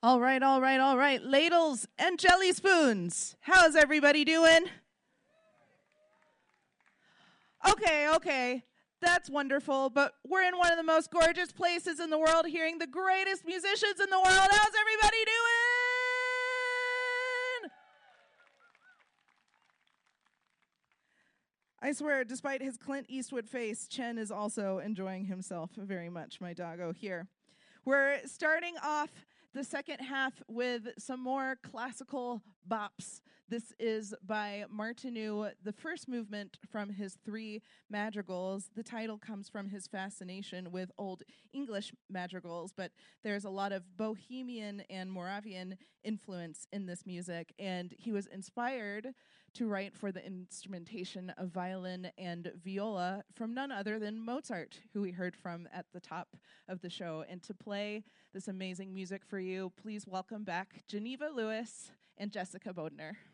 All right, all right, all right. Ladles and jelly spoons. How's everybody doing? Okay. That's wonderful, but we're in one of the most gorgeous places in the world, hearing the greatest musicians in the world. How's everybody doing? I swear, despite his Clint Eastwood face, Chen is also enjoying himself very much, my doggo here. We're starting off the second half with some more classical bops. This is by Martinu, the first movement from his three madrigals. The title comes from his fascination with Old English madrigals, but there's a lot of Bohemian and Moravian influence in this music, and he was inspired to write for the instrumentation of violin and viola from none other than Mozart, who we heard from at the top of the show. And to play this amazing music for you, please welcome back Geneva Lewis and Jessica Bodner.